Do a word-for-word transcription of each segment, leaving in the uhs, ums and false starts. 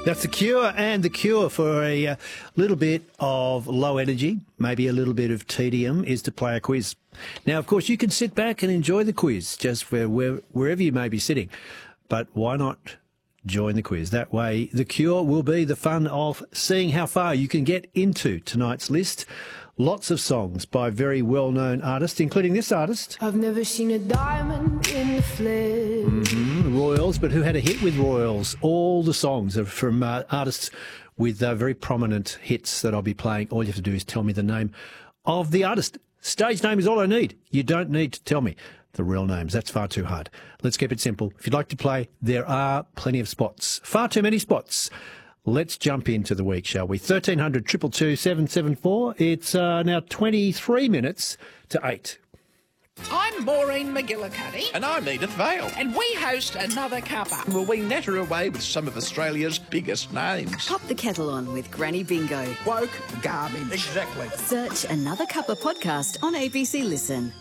That's The Cure, and The Cure for a uh, little bit of low energy, maybe a little bit of tedium, is to play a quiz. Now, of course, you can sit back and enjoy the quiz just where, where, wherever you may be sitting, but why not join the quiz? That way, The Cure will be the fun of seeing how far you can get into tonight's list. Lots of songs by very well-known artists, including this artist. I've never seen a diamond in the flesh. Mm-hmm, Royals, but who had a hit with Royals. All the songs are from uh, artists with uh, very prominent hits that I'll be playing. All you have to do is tell me the name of the artist. Stage name is all I need. You don't need to tell me the real names. That's far too hard. Let's keep it simple. If you'd like to play, there are plenty of spots. Far too many spots. Let's jump into the week, shall we? thirteen hundred, two two two, seven seven four. It's uh, now twenty-three minutes to eight. I'm Maureen McGillicuddy. And I'm Edith Vale. And we host Another Cuppa. Will we natter away with some of Australia's biggest names? Pop the kettle on with Granny Bingo. Woke garbage. Exactly. Search Another Cuppa podcast on A B C Listen.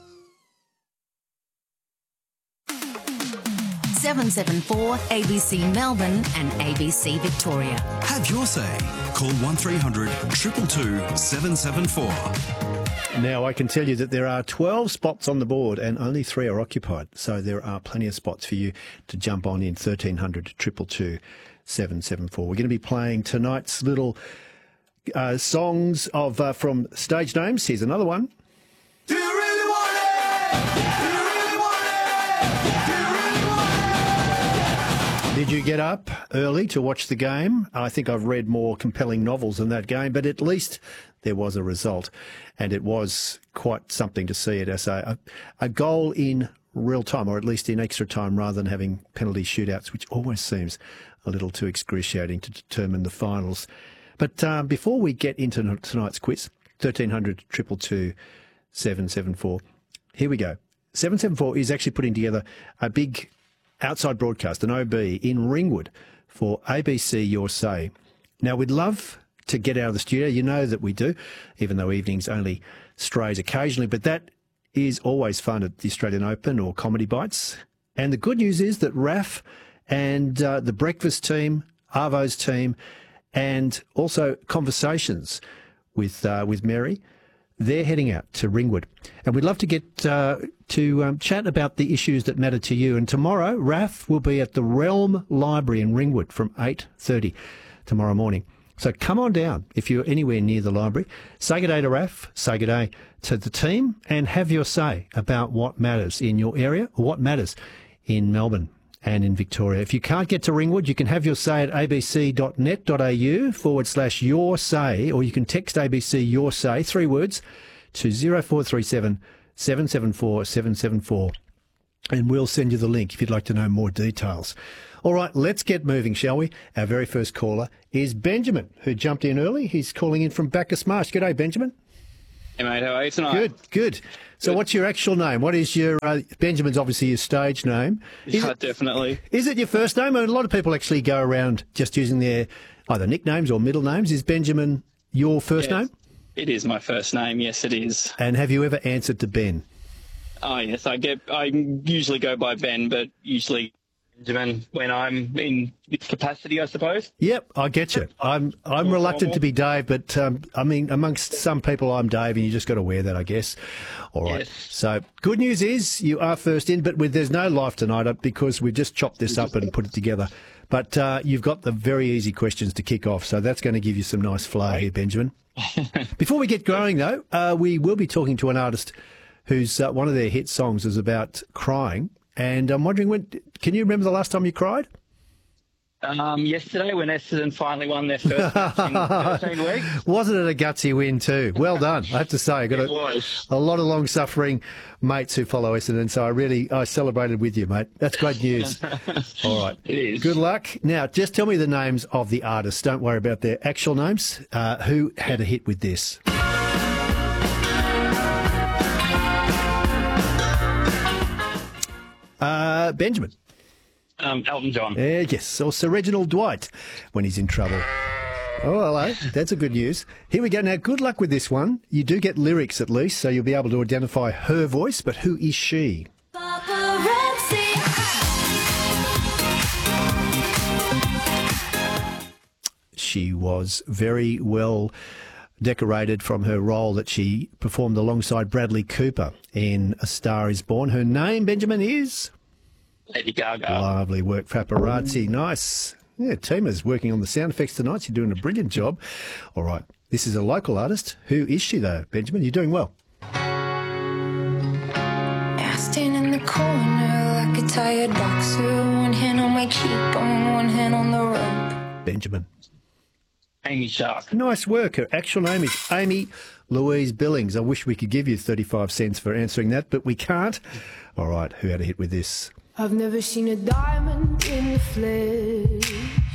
seven seven four A B C Melbourne and A B C Victoria. Have your say. Call one three hundred, two two two, seven seven four. Now, I can tell you that there are twelve spots on the board and only three are occupied. So there are plenty of spots for you to jump on in thirteen hundred, two two two, seven seven four. We're going to be playing tonight's little uh, songs of uh, from stage names. Here's another one. Do you really want it? Do you really want it? Do you really want it? Did you get up early to watch the game? I think I've read more compelling novels than that game, but at least there was a result, and it was quite something to see it as a, a goal in real time, or at least in extra time, rather than having penalty shootouts, which always seems a little too excruciating to determine the finals. But um, before we get into tonight's quiz, thirteen hundred, two two two, seven seven four, here we go. seven seven four is actually putting together a big outside broadcast, an O B, in Ringwood for A B C Your Say. Now, we'd love to get out of the studio. You know that we do, even though evenings only strays occasionally, but that is always fun at the Australian Open or Comedy Bites. And the good news is that Raf and uh, the Breakfast team, Arvo's team, and also Conversations with uh, with Mary, they're heading out to Ringwood. And we'd love to get uh, to um, chat about the issues that matter to you. And tomorrow, Raf will be at the Realm Library in Ringwood from eight thirty tomorrow morning. So come on down if you're anywhere near the library. Say good day to Raf, say good day to the team, and have your say about what matters in your area or what matters in Melbourne and in Victoria. If you can't get to Ringwood, you can have your say at abc.net.au forward slash your say, or you can text A B C your say, three words, to zero four three seven, seven seven four, seven seven four, and we'll send you the link if you'd like to know more details. All right, let's get moving, shall we? Our very first caller is Benjamin, who jumped in early. He's calling in from Bacchus Marsh. G'day, Benjamin. Hey, mate, how are you tonight? Good, good. So Good. What's your actual name? What is your... Uh, Benjamin's obviously your stage name. Is Yeah, it, definitely. is it your first name? I mean, a lot of people actually go around just using their either nicknames or middle names. Is Benjamin your first Yes. name? It is my first name, yes, it is. And have you ever answered to Ben? Oh, yes, I get. I usually go by Ben, but usually Benjamin when I'm in this capacity, I suppose. Yep, I get you. I'm I'm More reluctant formal. to be Dave, but um, I mean, amongst some people, I'm Dave, and you just got to wear that, I guess. All right. Yes. So, good news is you are first in, but with, there's no life tonight uh, because we've just chopped this up and put it together. But uh, you've got the very easy questions to kick off, so that's going to give you some nice flair here, Benjamin. Before we get going, though, uh, we will be talking to an artist whose uh, one of their hit songs is about crying. And I'm wondering, when can you remember the last time you cried? Um, yesterday, when Essendon finally won their first match in thirteen weeks. Wasn't it a gutsy win too? Well done, I have to say. I got It a, was. a lot of long-suffering mates who follow Essendon, so I really I celebrated with you, mate. That's great news. All right, It is. good luck. Now, just tell me the names of the artists. Don't worry about their actual names. Uh, who had a hit with this? Uh, Benjamin. Um, Elton John. Uh, yes, or Sir Reginald Dwight when he's in trouble. Oh, hello. That's a good news. Here we go. Now, good luck with this one. You do get lyrics at least, so you'll be able to identify her voice, but who is she? She was very well decorated from her role that she performed alongside Bradley Cooper in A Star Is Born. Her name, Benjamin, is? Lady Gaga. Lovely work, paparazzi. Nice. Yeah, Tima's working on the sound effects tonight. She's doing a brilliant job. All right. This is a local artist. Who is she, though, Benjamin? You're doing well. I stand in the corner like a tired boxer, one hand on my cheekbone, one hand on the rope. Benjamin. Amy Shark. Nice work. Her actual name is Amy Louise Billings. I wish we could give you thirty-five cents for answering that, but we can't. All right. Who had a hit with this? I've never seen a diamond in the flesh.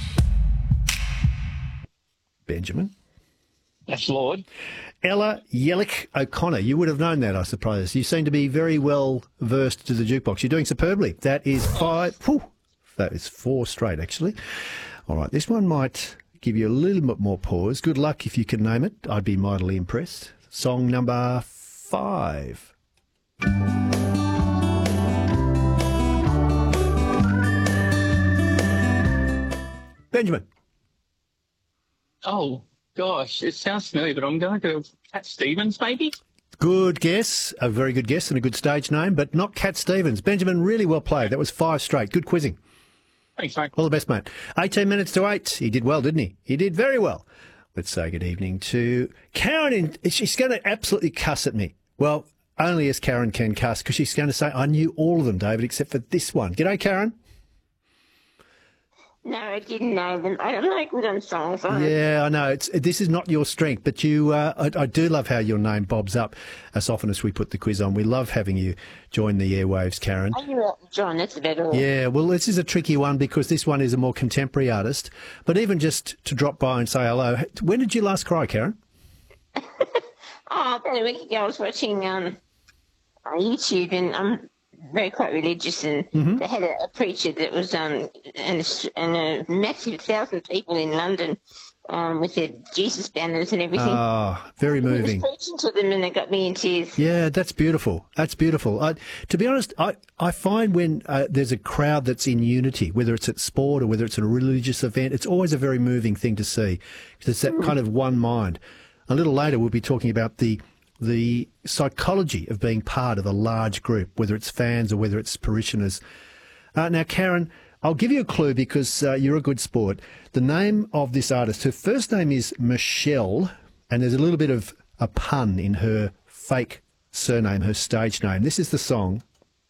Benjamin. That's Lord. Ella Yellick O'Connor. You would have known that, I suppose. You seem to be very well versed to the jukebox. You're doing superbly. That is five. Whew, that is four straight, actually. All right, this one might give you a little bit more pause. Good luck if you can name it. I'd be mightily impressed. Song number five. Benjamin. Oh, gosh, it sounds familiar, but I'm going to go Cat Stevens, maybe? Good guess. A very good guess and a good stage name, but not Cat Stevens. Benjamin, really well played. That was five straight. Good quizzing. Thanks, mate. All the best, mate. eighteen minutes to eight. He did well, didn't he? He did very well. Let's say good evening to Karen. She's going to absolutely cuss at me. Well, only as Karen can cuss, because she's going to say, I knew all of them, David, except for this one. G'day, Karen. No, I didn't know them. I don't like good on songs. I Yeah, I know. It's this is not your strength, but you. Uh, I, I do love how your name bobs up as often as we put the quiz on. We love having you join the airwaves, Karen. Are you Elton John? That's about all. Yeah, well, this is a tricky one because this one is a more contemporary artist. But even just to drop by and say hello, when did you last cry, Karen? Oh, about a week ago I was watching um, on YouTube, and I'm very quite religious, and Mm-hmm. they had a, a preacher that was um, and, a, and a massive thousand people in London um, with their Jesus banners and everything. Ah, very He was moving. preaching to them, and they got me in tears. Yeah, that's beautiful. That's beautiful. I, to be honest, I, I find when uh, there's a crowd that's in unity, whether it's at sport or whether it's at a religious event, it's always a very moving thing to see. Because it's that kind of one mind. A little later, we'll be talking about the the psychology of being part of a large group, whether it's fans or whether it's parishioners. Uh, now, Karen, I'll give you a clue because uh, you're a good sport. The name of this artist, her first name is Michelle, and there's a little bit of a pun in her fake surname, her stage name. This is the song.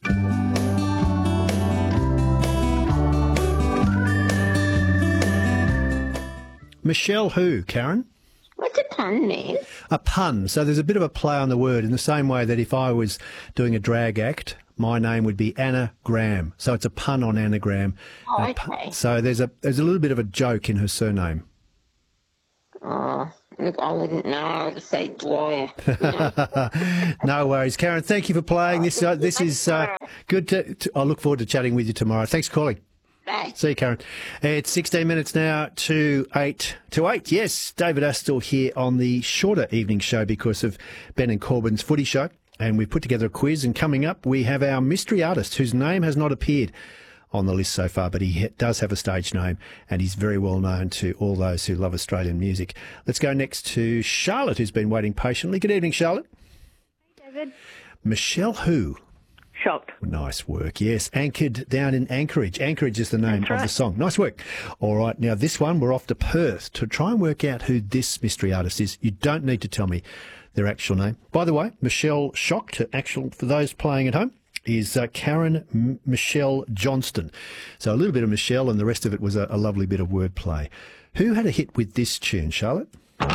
Michelle who, Karen? What's a pun mean? A pun. So there's a bit of a play on the word in the same way that if I was doing a drag act, my name would be Anna Graham. So it's a pun on anagram. Oh, A pu- okay. So there's a there's a little bit of a joke in her surname. Oh, look, I wouldn't know. I would say Dwyer. No worries, Karen. Thank you for playing. This uh, this is uh, good. To, to, I look forward to chatting with you tomorrow. Thanks for calling. Bye. See you, Karen. It's sixteen minutes now to eight. To eight, yes. David Astle here on the shorter evening show because of Ben and Corbin's footy show. And we've put together a quiz. And coming up, we have our mystery artist whose name has not appeared on the list so far, but he ha- does have a stage name and he's very well known to all those who love Australian music. Let's go next to Charlotte, who's been waiting patiently. Good evening, Charlotte. Hey, David. Michelle who? Shocked. Nice work, yes. Anchored down in Anchorage. Anchorage is the name That's of right. the song. Nice work. All right, now this one, we're off to Perth to try and work out who this mystery artist is. You don't need to tell me their actual name. By the way, Michelle Shocked, actual for those playing at home, is uh, Karen M- Michelle Johnston. So a little bit of Michelle and the rest of it was a, a lovely bit of wordplay. Who had a hit with this tune, Charlotte?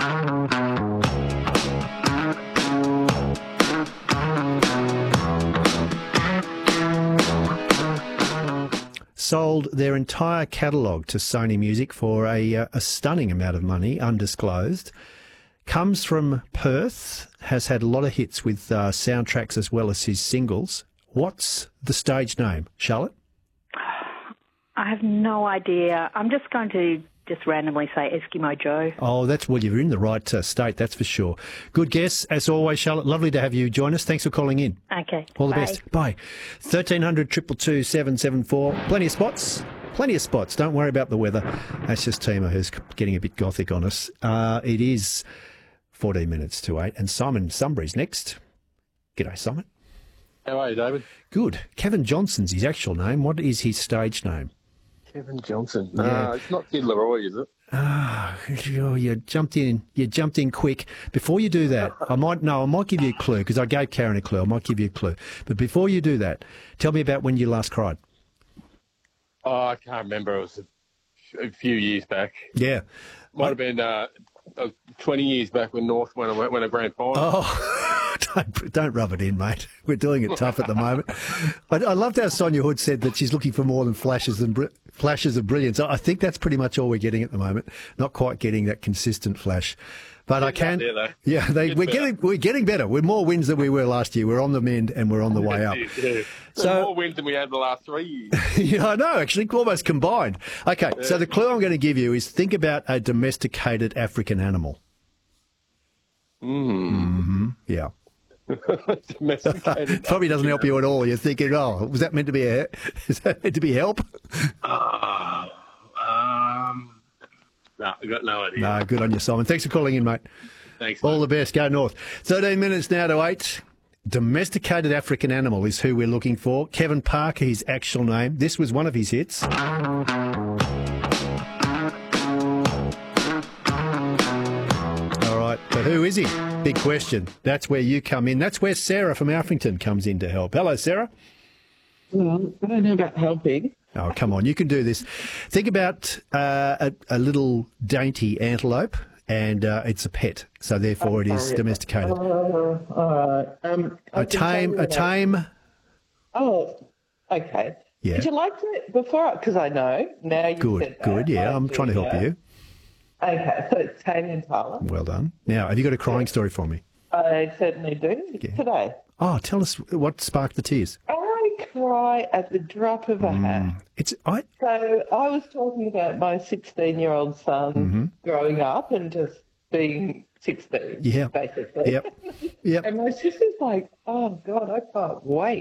Sold their entire catalogue to Sony Music for a, uh, a stunning amount of money, undisclosed. Comes from Perth, has had a lot of hits with uh, soundtracks as well as his singles. What's the stage name, Charlotte? I have no idea. I'm just going to just randomly say Eskimo Joe. Oh, that's well, you're in the right uh, state, that's for sure. Good guess, as always, Charlotte. Lovely to have you join us. Thanks for calling in. Okay. All the bye. best. Bye. thirteen hundred, two two two, seven seven four. Plenty of spots. Plenty of spots. Don't worry about the weather. That's just Tima who's getting a bit gothic on us. Uh, it is fourteen minutes to eight, and Simon Sunbury's next. G'day, Simon. How are you, David? Good. Kevin Johnson's his actual name. What is his stage name? Kevin Johnson. Yeah. No, it's not Kid Leroy, is it? Ah, oh, you jumped in. You jumped in quick. Before you do that, I might no, I might give you a clue because I gave Karen a clue. I might give you a clue. But before you do that, tell me about when you last cried. Oh, I can't remember. It was a, a few years back. Yeah, might have been uh, uh, twenty years back when North won a, won a grand final. Oh, don't, don't rub it in, mate. We're doing it tough at the moment. I, I loved how Sonia Hood said that she's looking for more than flashes and br- flashes of brilliance. I think that's pretty much all we're getting at the moment. Not quite getting that consistent flash. But I can, there, yeah, they, we're better. getting we're getting better. We're more wins than we were last year. We're on the mend and we're on the way up. Yeah. So more wins than we had the last three years. yeah, I know, actually, almost combined. Okay, yeah. So the clue I'm going to give you is think about a domesticated African animal. Mm. Mm-hmm. Yeah. Domesticated. Probably doesn't help you at all. You're thinking, oh, was that meant to be a is that meant to be help? Uh, um. No, I've got no idea. No, good on you, Simon. Thanks for calling in, mate. Thanks. All mate. the best. Go north. thirteen minutes now to eight. Domesticated African animal is who we're looking for. Kevin Parker, his actual name. This was one of his hits. All right, but who is he? Big question. That's where you come in. That's where Sarah from Alfrington comes in to help. Hello, Sarah. Well, I don't know about helping. Oh, come on, you can do this. Think about uh, a, a little dainty antelope, and uh, it's a pet, so therefore it is domesticated. Uh, all right. Um, I a can tell tame, you a that- tame. Oh, okay. Yeah. Would you like to, before, because I know, now you Good, said that, good, yeah, I I'm do trying to help know. you. Okay, so it's Tame Impala. Well done. Now, have you got a crying story for me? I certainly do. Yeah. Today. Oh, tell us what sparked the tears. I cry at the drop of a hat. It's I. So I was talking about my sixteen-year-old son Mm-hmm. growing up and just being sixteen, Yeah. basically. Yep. Yep. And my sister's like, oh, God, I can't wait.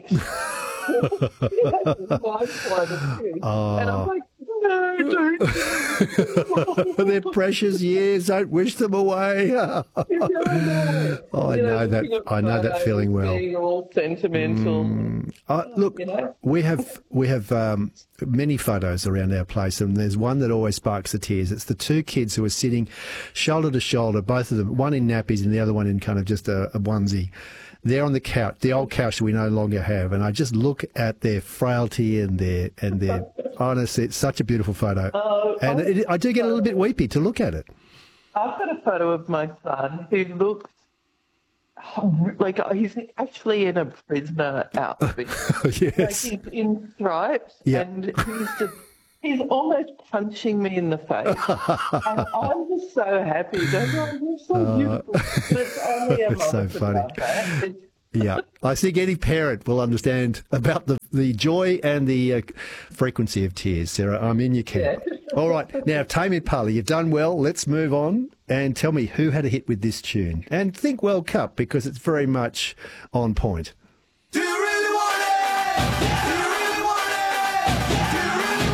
Oh. And I'm like, no, don't. They're precious years. Don't wish them away. oh, I know that. I know that feeling well. Being all sentimental. Uh, look, You know? we have we have um, many photos around our place, and there's one that always sparks the tears. It's the two kids who are sitting shoulder to shoulder, both of them, one in nappies and the other one in kind of just a, a onesie. They're on the couch, the old couch that we no longer have, and I just look at their frailty and their and their honestly, it's such a beautiful photo, Oh, and it, I do get a little bit weepy to look at it. I've got a photo of my son who looks oh, like he's actually in a prisoner outfit. Like Yes. he's in stripes, Yeah. and he's just, he's almost punching me in the face. And I'm just so happy. Going, oh, you're so beautiful. But it's only a Uh, That's so moment funny. about that. It's- Yeah, I think any parent will understand about the, the joy and the uh, frequency of tears, Sarah. I'm in your care. All right, now, Tame Impala, you've done well. Let's move on and tell me who had a hit with this tune. And think World Cup, because it's very much on point. Do you really want it? Do you really want it? Do you really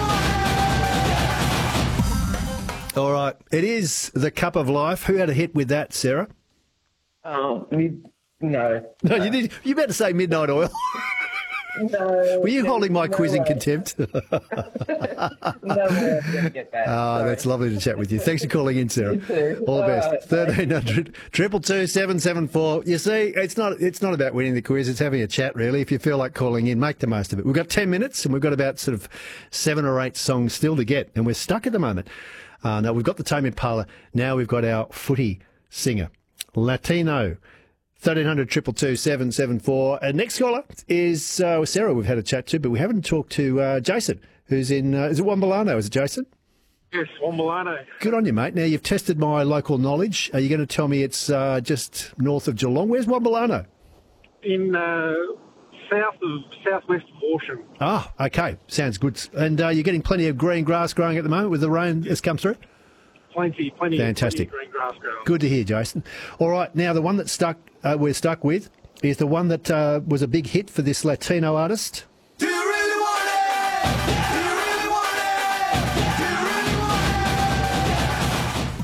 want it? All right, it is the Cup of Life. Who had a hit with that, Sarah? Oh, we, no. No, you did. You better say Midnight Oil. No. Were you holding my no quiz in way. contempt? No way I'm going to get that. Oh, Sorry. that's lovely to chat with you. Thanks for calling in, Sarah. You too. All the All best. right, Thirteen hundred triple two seven seven four. You see, it's not it's not about winning the quiz. It's having a chat, really. If you feel like calling in, make the most of it. We've got ten minutes, and we've got about sort of seven or eight songs still to get, and we're stuck at the moment. Uh, now we've got the Tame Impala. Now we've got our footy singer, Latino. thirteen hundred triple two seven seven four. And next caller is uh, Sarah. We've had a chat to, but we haven't talked to uh, Jason, who's in. Uh, is it Wombalano? Is it Jason? Yes, Wombalano. Good on you, mate. Now, you've tested my local knowledge. Are you going to tell me it's uh, just north of Geelong? Where's Wombalano? In uh, south of southwest of Horsham. Ah, okay. Sounds good. And uh, you're getting plenty of green grass growing at the moment with the rain that's come through? Plenty, plenty, Fantastic. plenty of green grass growing. Good to hear, Jason. All right, now the one that stuck, uh, we're stuck with is the one that uh, was a big hit for this Latino artist. Do you really want it? Do you really want it?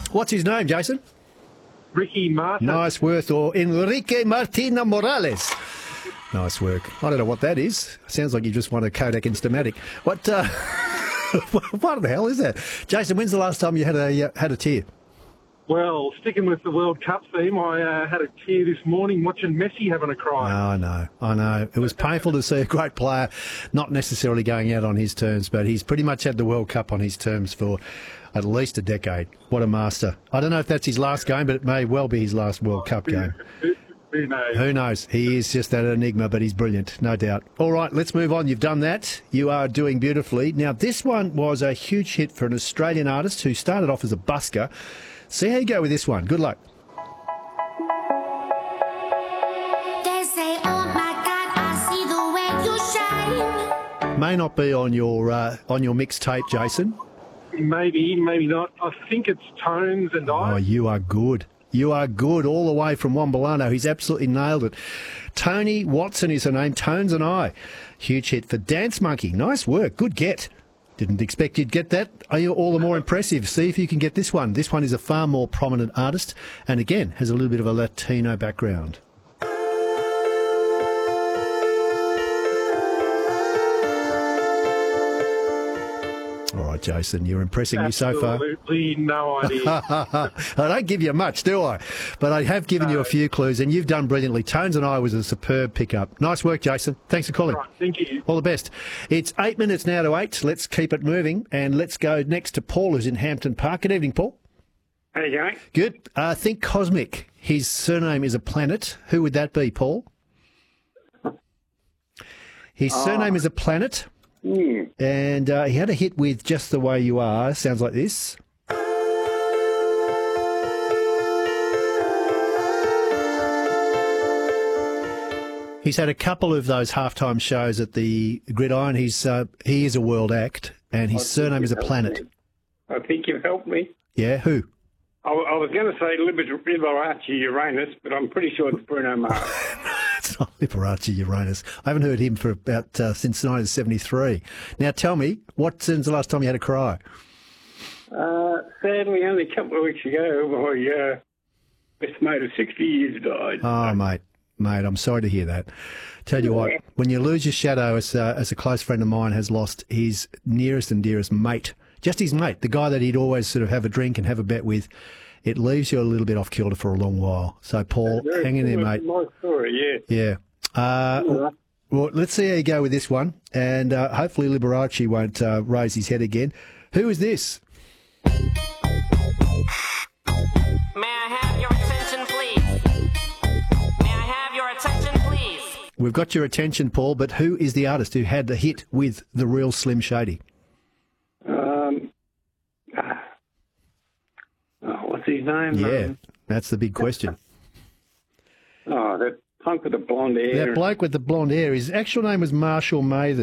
What's his name, Jason? Ricky Martin. Nice work. Or Enrique Martina Morales. Nice work. I don't know what that is. Sounds like you just won a Kodak Instamatic. What uh, what the hell is that? Jason, when's the last time you had a uh, had a tear? Well, sticking with the World Cup theme, I uh, had a tear this morning watching Messi having a cry. Oh, I know, I know. It was painful to see a great player not necessarily going out on his terms, but he's pretty much had the World Cup on his terms for at least a decade. What a master. I don't know if that's his last game, but it may well be his last World Cup game. Who, who knows? Who knows? He is just that enigma, but he's brilliant, no doubt. All right, let's move on. You've done that. You are doing beautifully. Now, this one was a huge hit for an Australian artist who started off as a busker. See how you go with this one. Good luck. They say, oh my God, I see the way you shine. May not be on your uh, on your mixtape, Jason. Maybe, maybe not. I think it's Tones and I. Oh, you are good. You are good all the way from Wombolano. He's absolutely nailed it. Tony Watson is her name. Tones and I. Huge hit for Dance Monkey. Nice work. Good get. Didn't expect you'd get that. Are you all the more impressive? See if you can get this one. This one is a far more prominent artist and, again, has a little bit of a Latino background. All right, Jason, you're impressing me so far. Absolutely no idea. I don't give you much, do I? But I have given you a few clues, and you've done brilliantly. Tones and I was a superb pickup. Nice work, Jason. Thanks for calling. Right, thank you. All the best. It's eight minutes now to eight. Let's keep it moving, and let's go next to Paul, who's in Hampton Park. Good evening, Paul. How you going? Good. Uh, think Cosmic. His surname is a planet. Who would that be, Paul? His Oh. surname is a planet. Hmm. And uh, he had a hit with Just the Way You Are. Sounds like this. He's had a couple of those halftime shows at the Gridiron. He's uh, he is a world act, and his I think surname is a you've planet. helped me. I think you've helped me. Yeah, who? I, I was going to say Liber- Liberace Uranus, but I'm pretty sure it's Bruno Mars. It's not Liberace Uranus. I haven't heard him for about uh, since nineteen seventy-three. Now tell me, what since the last time you had a cry? uh, sadly, only a couple of weeks ago, my uh, best mate of sixty years died. Oh, mate, mate, I'm sorry to hear that. Tell you what, when you lose your shadow, as, uh, as a close friend of mine has lost his nearest and dearest mate, just his mate, the guy that he'd always sort of have a drink and have a bet with, it leaves you a little bit off kilter for a long while. So, Paul, Very hang in there, similar mate. to My story, yeah. Yeah. Uh, Yeah. Well, let's see how you go with this one, and uh, hopefully Liberace won't uh, raise his head again. Who is this? May I have your attention, please? May I have your attention, please? We've got your attention, Paul, but who is the artist who had the hit with the real Slim Shady? Um, ah. oh, what's his name? Yeah, Um, that's the big question. oh, that punk with the blonde hair. That bloke with the blonde hair, his actual name was Marshall Mathers.